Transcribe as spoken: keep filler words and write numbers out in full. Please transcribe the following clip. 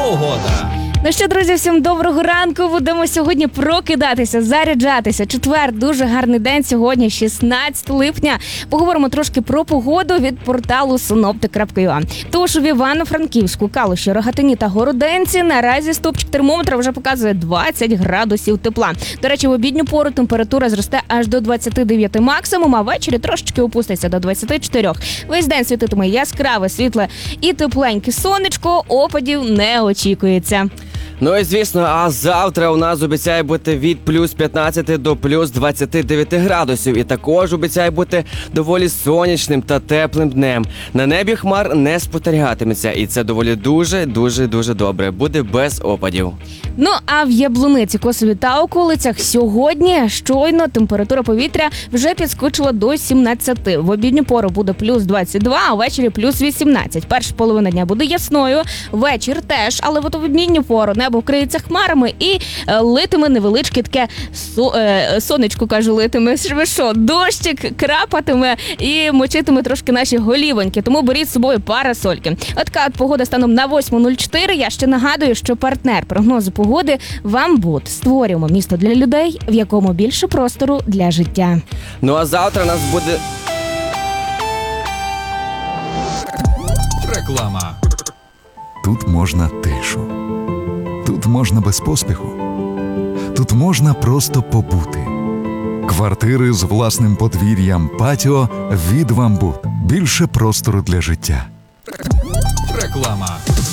Погода. Ну що, друзі, всім доброго ранку. Будемо сьогодні прокидатися, заряджатися. Четвер, дуже гарний день сьогодні, шістнадцяте липня. Поговоримо трошки про погоду від порталу синоптик крапка ю а. Тож в Івано-Франківську, Калуші, Рогатині та Городенці наразі стопчик термометра вже показує двадцять градусів тепла. До речі, в обідню пору температура зросте аж до двадцяти дев'яти максимум, а ввечері трошечки опуститься до двадцяти чотирьох. Весь день світитиме яскраве, світле і тепленьке сонечко, опадів не очікується. Ну і звісно, а завтра у нас обіцяє бути від плюс п'ятнадцяти до плюс двадцяти дев'яти градусів. І також обіцяє бути доволі сонячним та теплим днем. На небі хмар не спостерігатиметься, і це доволі дуже-дуже-дуже добре. Буде без опадів. Ну, а в Яблуниці, Косові та околицях сьогодні щойно температура повітря вже підскочила до сімнадцяти. В обідню пору буде плюс двадцять два, а ввечері плюс вісімнадцять. Перша половина дня буде ясною, вечір теж, але от в обідню пору небо вкриється хмарами і е, литиме невеличке таке со, е, сонечко, кажу, литиме. Ви що, дощик крапатиме і мочитиме трошки наші голівоньки, тому беріть з собою парасольки. От така от погода станом на восьму нуль чотири. Я ще нагадую, що партнер прогнозу погоди «Вамбут». Створюємо місто для людей, в якому більше простору для життя. Ну а завтра у нас буде... Реклама. Тут можна тишу. Тут можна без поспіху. Тут можна просто побути. Квартири з власним подвір'ям, патіо від «Вамбут». Більше простору для життя. Реклама.